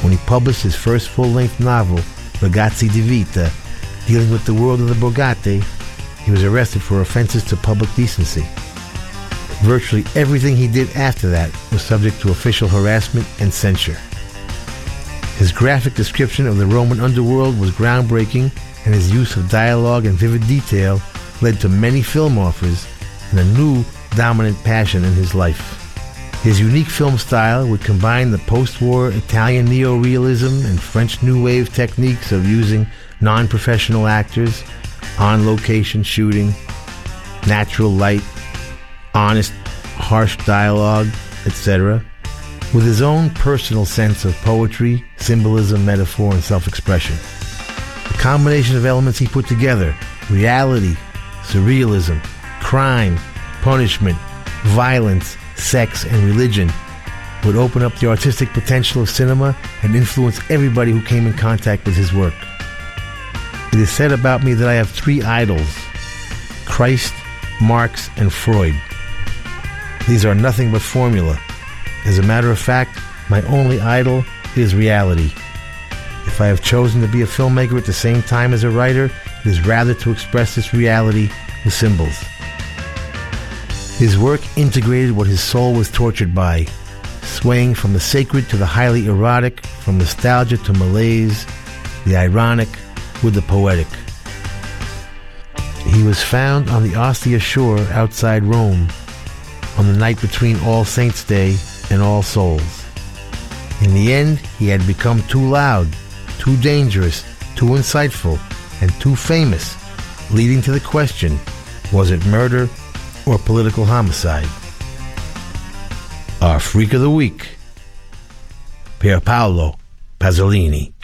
When he published his first full-length novel, Ragazzi di Vita, dealing with the world of the Borgate, he was arrested for offenses to public decency. Virtually everything he did after that was subject to official harassment and censure. His graphic description of the Roman underworld was groundbreaking, and his use of dialogue and vivid detail led to many film offers and a new dominant passion in his life. His unique film style would combine the post-war Italian neorealism and French New Wave techniques of using non-professional actors, on-location shooting, natural light, honest, harsh dialogue, etc., with his own personal sense of poetry, symbolism, metaphor, and self-expression. The combination of elements he put together, reality, surrealism, crime, punishment, violence, sex, and religion, would open up the artistic potential of cinema and influence everybody who came in contact with his work. It is said about me that I have three idols: Christ, Marx, and Freud. These are nothing but formula. As a matter of fact, my only idol is reality. If I have chosen to be a filmmaker at the same time as a writer, it is rather to express this reality with symbols. His work integrated what his soul was tortured by, swaying from the sacred to the highly erotic, from nostalgia to malaise, the ironic with the poetic. He was found on the Ostia shore outside Rome on the night between All Saints' Day and All Souls. In the end, he had become too loud, too dangerous, too insightful, and too famous, leading to the question, was it murder or political homicide? Our Freak of the Week, Pier Paolo Pasolini.